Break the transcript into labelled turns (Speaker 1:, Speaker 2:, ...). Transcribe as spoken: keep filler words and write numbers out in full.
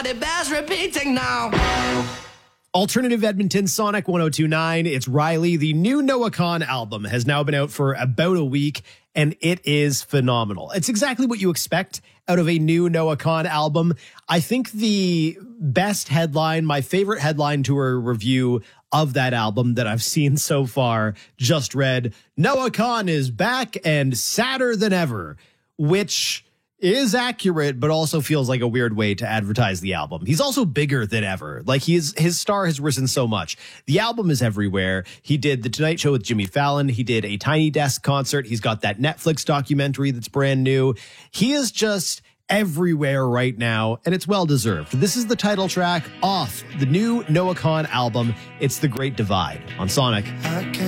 Speaker 1: It bears repeating now.
Speaker 2: Alternative Edmonton, Sonic one oh two point nine. It's Riley. The new Noah Kahan album has now been out for about a week, and it is phenomenal. It's exactly what you expect out of a new Noah Kahan album. I think the best headline, my favorite headline to a review of that album that I've seen so far, just read, Noah Kahan is back and sadder than ever, which is accurate, but also feels like a weird way to advertise the album. He's also bigger than ever. Like he's, his star has risen so much. The album is everywhere. He did The Tonight Show with Jimmy Fallon. He did a Tiny Desk concert. He's got that Netflix documentary that's brand new. He is just everywhere right now, and it's well deserved. This is the title track off the new Noah Kahan album. It's The Great Divide on Sonic.